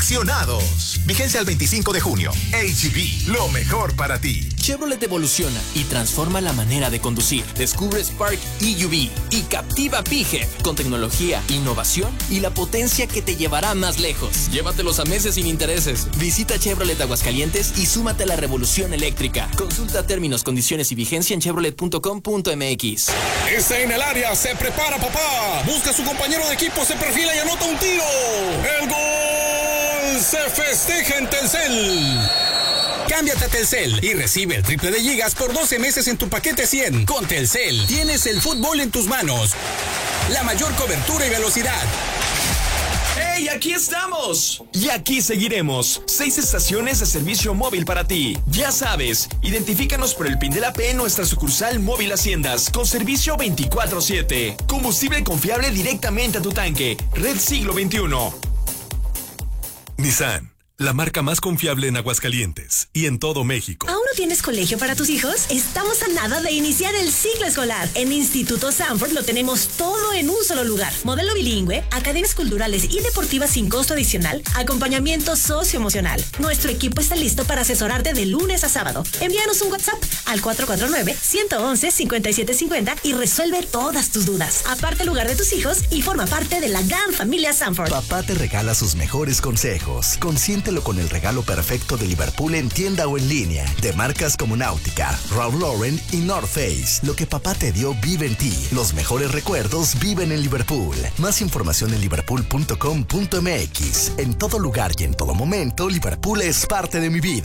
seleccionados. Vigencia al 25 de junio. HEV, lo mejor para ti. Chevrolet evoluciona y transforma la manera de conducir. Descubre Spark EUV y Captiva PHEV con tecnología, innovación y la potencia que te llevará más lejos. Llévatelos a meses sin intereses. Visita Chevrolet Aguascalientes y súmate a la revolución eléctrica. Consulta términos, condiciones y vigencia en chevrolet.com.mx. Está en el área, se prepara papá. Busca a su compañero de equipo, se perfila y anota un tiro. ¡El gol! Se festeja en Telcel. Cámbiate a Telcel y recibe el triple de gigas por 12 meses en tu paquete 100. Con Telcel tienes el fútbol en tus manos. La mayor cobertura y velocidad. ¡Hey! ¡Aquí estamos! Y aquí seguiremos. 6 estaciones de servicio móvil para ti. Ya sabes, identifícanos por el PIN de la P en nuestra sucursal Móvil Haciendas, con servicio 24/7. Combustible confiable directamente a tu tanque. Red Siglo XXI. Nissan, la marca más confiable en Aguascalientes y en todo México. ¿Aún no tienes colegio para tus hijos? Estamos a nada de iniciar el ciclo escolar. En Instituto Sanford lo tenemos todo en un solo lugar. Modelo bilingüe, academias culturales y deportivas sin costo adicional, acompañamiento socioemocional. Nuestro equipo está listo para asesorarte de lunes a sábado. Envíanos un WhatsApp al 449-111-5750 y resuelve todas tus dudas. Aparte el lugar de tus hijos y forma parte de la gran familia Sanford. Papá te regala sus mejores consejos. Consiéntelo con el regalo perfecto de Liverpool en tienda o en línea. De marcas como Náutica, Ralph Lauren y North Face. Lo que papá te dio vive en ti. Los mejores recuerdos viven en Liverpool. Más información en liverpool.com.mx. En todo lugar y en todo momento, Liverpool es parte de mi vida.